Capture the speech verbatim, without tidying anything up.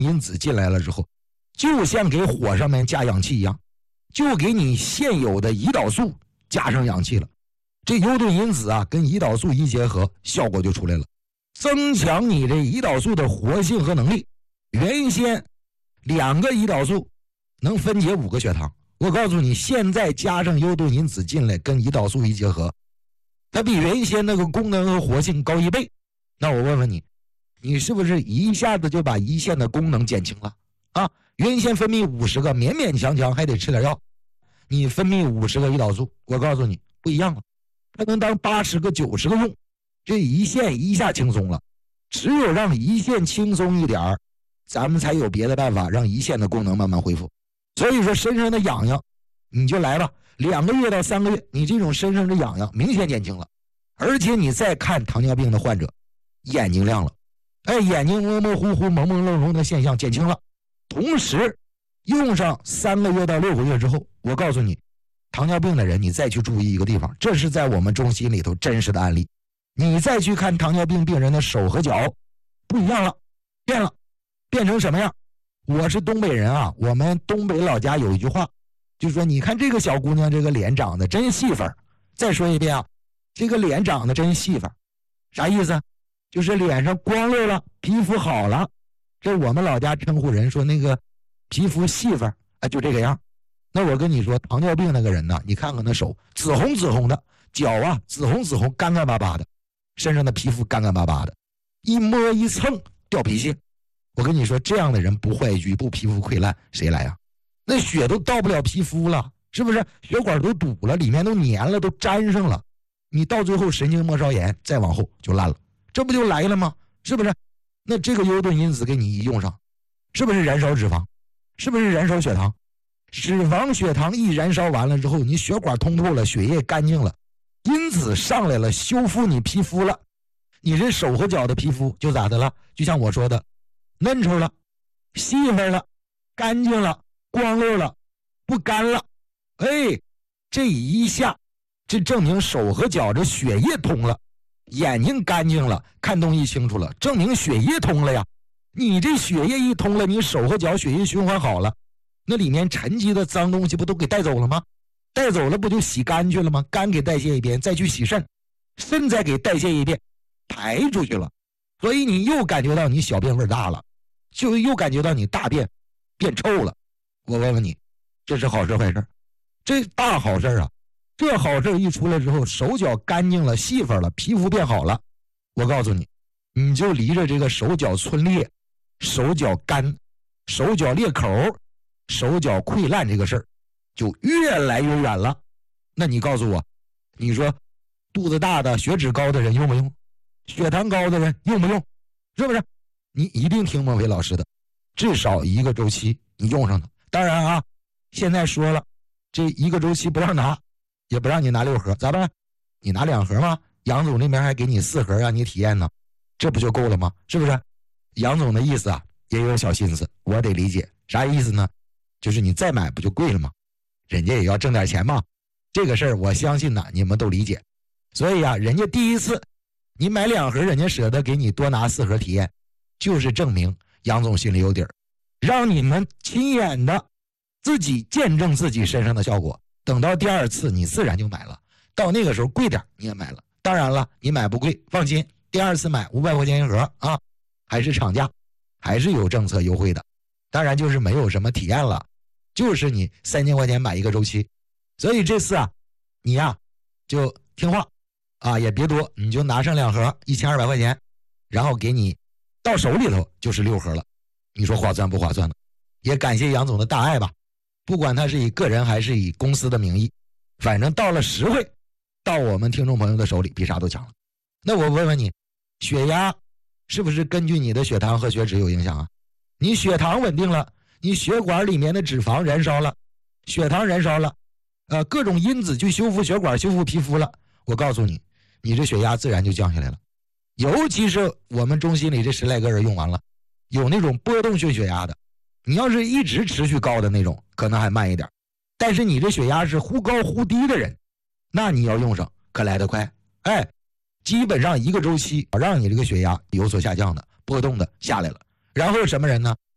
因子进来了之后，就像给火上面加氧气一样，就给你现有的胰岛素加上氧气了。这优盾因子啊跟胰岛素一结合，效果就出来了，增强你这胰岛素的活性和能力。原先两个胰岛素能分解五个血糖，我告诉你，现在加上优盾因子进来跟胰岛素一结合，它比原先那个功能和活性高一倍。那我问问你，你是不是一下子就把胰腺的功能减轻了啊？原先分泌五十个，勉勉强强还得吃点药，你分泌五十个胰岛素，我告诉你不一样了，它能当八十个九十个用，这胰腺一下轻松了。只有让胰腺轻松一点，咱们才有别的办法让胰腺的功能慢慢恢复。所以说身上的痒痒你就来吧，两个月到三个月，你这种身上的痒痒明显减轻了。而且你再看糖尿病的患者，眼睛亮了，哎，眼睛模模糊糊朦朦胧胧的现象减轻了。同时用上三个月到六个月之后，我告诉你，糖尿病的人你再去注意一个地方，这是在我们中心里头真实的案例，你再去看糖尿病病人的手和脚不一样了，变了，变成什么样？我是东北人啊，我们东北老家有一句话，就是说你看这个小姑娘这个脸长得真细粉。再说一遍啊，这个脸长得真细粉，啥意思？就是脸上光溜了，皮肤好了。这我们老家称呼人说那个皮肤细粉啊，就这个样。那我跟你说，糖尿病那个人呢，你看看那手紫红紫红的，脚啊紫红紫红干干巴巴的，身上的皮肤干干巴巴的，一摸一蹭掉皮屑。我跟你说，这样的人不坏疽不皮肤溃烂谁来啊？那血都到不了皮肤了，是不是？血管都堵了，里面都粘了，都粘上了，你到最后神经末梢炎再往后就烂了，这不就来了吗？是不是？那这个优盾因子给你一用上，是不是燃烧脂肪？是不是燃烧血糖？脂肪血糖一燃烧完了之后，你血管通透了，血液干净了，因子上来了，修复你皮肤了，你这手和脚的皮肤就咋的了？就像我说的，嫩稠了，细粉了，干净了，光溜了，不干了。哎，这一下这证明手和脚这血液通了，眼睛干净了，看东西清楚了，证明血液通了呀。你这血液一通了，你手和脚血液循环好了，那里面沉积的脏东西不都给带走了吗？带走了不就洗肝去了吗？肝给代谢一遍，再去洗肾，肾再给代谢一遍，排出去了。所以你又感觉到你小便味大了，就又感觉到你大便变臭了。我问问你，这是好事坏事？这大好事啊！这好事一出来之后，手脚干净了，细粉了，皮肤变好了。我告诉你，你就离着这个手脚皴裂、手脚干、手脚裂口、手脚溃烂这个事儿就越来越远了。那你告诉我，你说肚子大的、血脂高的人用不用？血糖高的人用不用？是不是？你一定听孟非老师的，至少一个周期你用上它。当然啊，现在说了，这一个周期不让拿，也不让你拿六盒，咋办？你拿两盒吗？杨总那边还给你四盒让你体验呢，这不就够了吗？是不是？杨总的意思啊，也有小心思，我得理解。啥意思呢？就是你再买不就贵了吗？人家也要挣点钱嘛。这个事儿我相信呢，你们都理解。所以啊，人家第一次你买两盒，人家舍得给你多拿四盒体验，就是证明杨总心里有底儿，让你们亲眼的自己见证自己身上的效果。等到第二次你自然就买了，到那个时候贵点你也买了。当然了，你买不贵，放心，第二次买五百块钱一盒啊，还是厂价，还是有政策优惠的。当然就是没有什么体验了，就是你三千块钱买一个周期。所以这次啊，你呀、啊、就听话啊，也别多，你就拿上两盒一千二百块钱，然后给你到手里头就是六盒了。你说划算不划算呢？也感谢杨总的大爱吧，不管他是以个人还是以公司的名义，反正到了实惠，到我们听众朋友的手里比啥都强了。那我问问你，血压是不是根据你的血糖和血脂有影响啊？你血糖稳定了，你血管里面的脂肪燃烧了，血糖燃烧了，呃，各种因子去修复血管、修复皮肤了。我告诉你，你这血压自然就降下来了。尤其是我们中心里这十来个人用完了，有那种波动性血压的，你要是一直持续高的那种，可能还慢一点。但是你这血压是忽高忽低的人，那你要用上可来得快。哎，基本上一个周期让你这个血压有所下降的，波动的下来了。然后什么人呢？